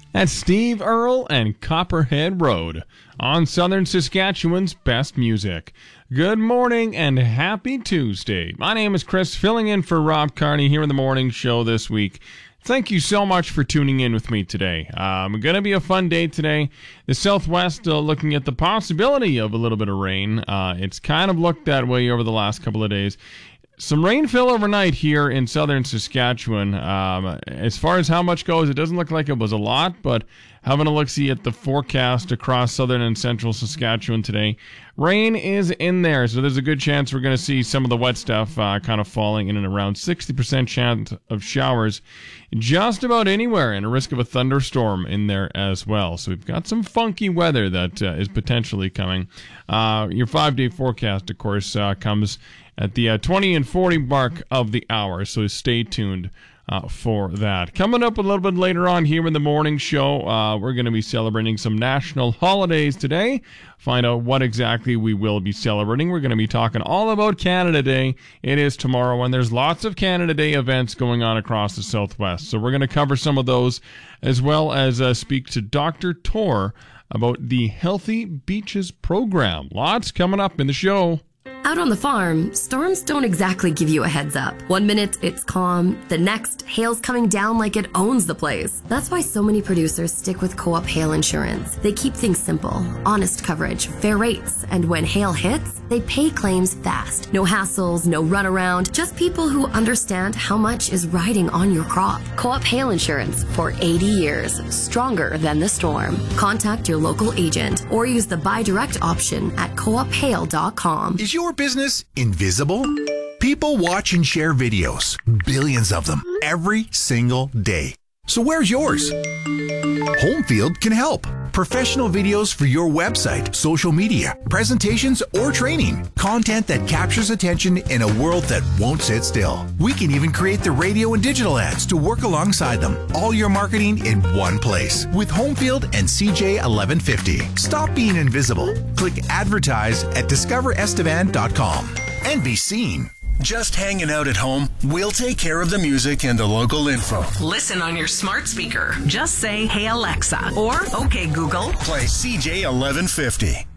That's Steve Earle and Copperhead Road on Southern Saskatchewan's best music. Good morning and happy Tuesday. My name is Chris, filling in for Rob Carney here in the morning show this week. Thank you so much for tuning in with me today. Going to be a fun day today. The Southwest looking at the possibility of a little bit of rain. It's kind of looked that way over the last couple of days. Some rainfall overnight here in southern Saskatchewan. As far as how much goes, it doesn't look like it was a lot, but having a look-see at the forecast across southern and central Saskatchewan today, rain is in there, so there's a good chance we're going to see some of the wet stuff kind of falling in and around 60% chance of showers just about anywhere, and a risk of a thunderstorm in there as well. So we've got some funky weather that is potentially coming. Your 5-day forecast, of course, comes at the 20 and 40 mark of the hour, so stay tuned for that. Coming up a little bit later on here in the morning show, we're going to be celebrating some national holidays today. Find out what exactly we will be celebrating. We're going to be talking all about Canada Day. It is tomorrow, and there's lots of Canada Day events going on across the Southwest. So we're going to cover some of those, as well as speak to Dr. Tor about the Healthy Beaches program. Lots coming up in the show. Out on the farm, storms don't exactly give you a heads up. 1 minute, it's calm. The next, hail's coming down like it owns the place. That's why so many producers stick with Co-op Hail Insurance. They keep things simple, honest coverage, fair rates, and when hail hits, they pay claims fast. No hassles, no runaround, just people who understand how much is riding on your crop. Co-op Hail Insurance for 80 years, stronger than the storm. Contact your local agent or use the buy direct option at coophail.com. Is your business invisible? People watch and share videos, billions of them, every single day. So where's yours? Homefield can help. Professional videos for your website, social media, presentations, or training. Content that captures attention in a world that won't sit still. We can even create the radio and digital ads to work alongside them. All your marketing in one place with Homefield and CJ 1150. Stop being invisible. Click advertise at discoverestevan.com and be seen. Just hanging out at home? We'll take care of the music and the local info. Listen on your smart speaker. Just say, "Hey Alexa," or "Okay Google." Play CJ 1150.